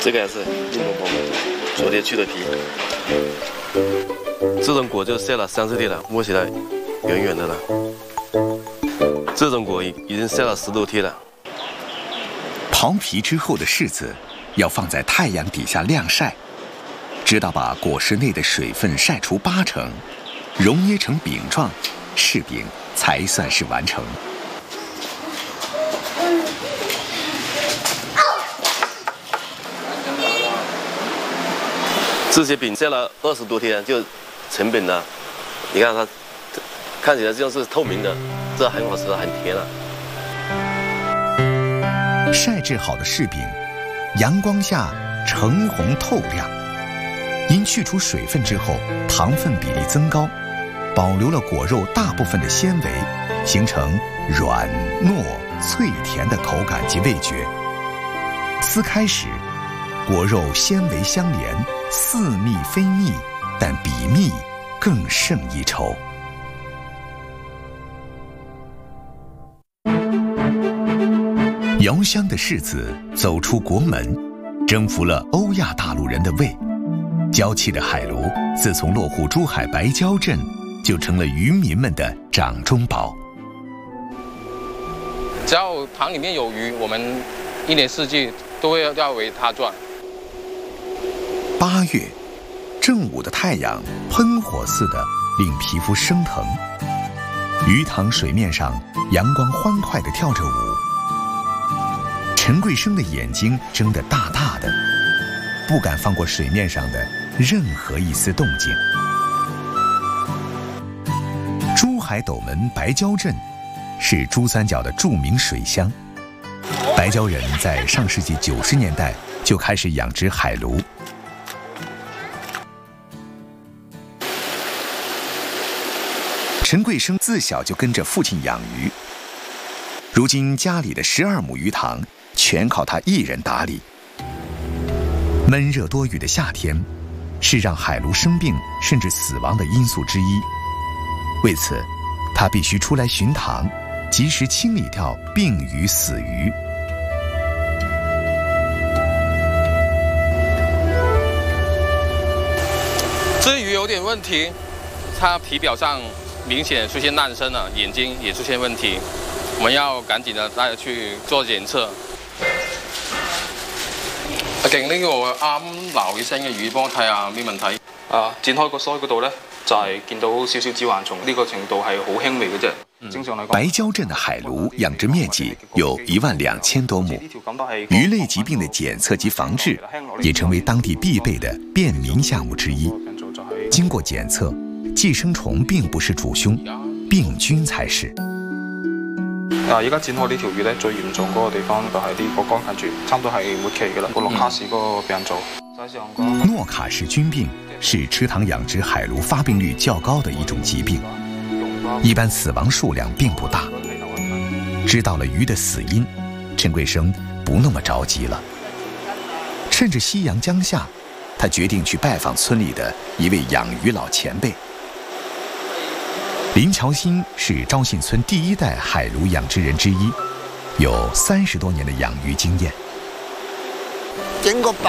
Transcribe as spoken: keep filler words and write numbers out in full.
这个还是硬邦邦的，昨天去的皮。这种果就晒了三四天了，摸起来圆圆的了。这种果已已经晒了十多天了。 刨皮之后的柿子要放在太阳底下晾晒，直到把果实内的水分晒出八成，熔捏成饼状，柿饼才算是完成。 这些饼晒了二十多天就成饼了，你看它看起来这样是透明的，这很好吃，很甜了。 晒制好的柿饼，阳光下橙红透亮，因去除水分之后，糖分比例增高，保留了果肉大部分的纤维，形成软糯脆甜的口感及味觉。撕开时，果肉纤维相连，似蜜非蜜，但比蜜更胜一筹。遥香的柿子走出国门，征服了欧亚大陆人的胃。娇气的海鲈自从落户珠海白蕉镇，就成了渔民们的掌中宝。 只要塘里面有鱼，我们一年四季都会要为它赚。 八月，正午的太阳喷火似的令皮肤生疼，鱼塘水面上阳光欢快地跳着舞。陈桂生的眼睛睁得大大的，不敢放过水面上的任何一丝动静。珠海斗门白蕉镇是珠三角的著名水乡，白蕉人在上世纪九十年代就开始养殖海鲈。陈桂生自小就跟着父亲养鱼，如今家里的十二亩鱼塘全靠他一人打理。闷热多雨的夏天，是让海鲈生病甚至死亡的因素之一。为此，他必须出来巡塘，及时清理掉病鱼死鱼。 这鱼有点问题，它皮表上明显出现烂生了，眼睛也出现问题，我们要趕緊的帶佢去做檢測。阿勁，呢個啱撈起身嘅魚，幫我睇下咩問題。啊，剪開個腮嗰度咧，就係、是、見到少少紫環蟲，呢、這個程度係好輕微嘅啫。正常嚟講， 白蕉镇的海鲈養殖面積有一萬兩千多畝，魚類疾病的檢測及防治也成為當地必備的便民項目之一。經過檢測，寄生蟲並不是主兇，病菌才是。 嗱，而家剪開呢條魚咧，最嚴重嗰個地方就係呢個肝近住，差唔多係末期嘅啦，個諾卡氏嗰個病灶。 諾卡氏菌病是池塘養殖海鲈發病率較高的一種疾病，一般死亡數量並不大。知道了魚的死因，陳桂生不那麼着急了。趁着夕陽將下，他決定去拜訪村裡的一位養魚老前輩。林喬新是昭信村第一代海鲈養殖人之一，有三十多年的養魚經驗。 整個白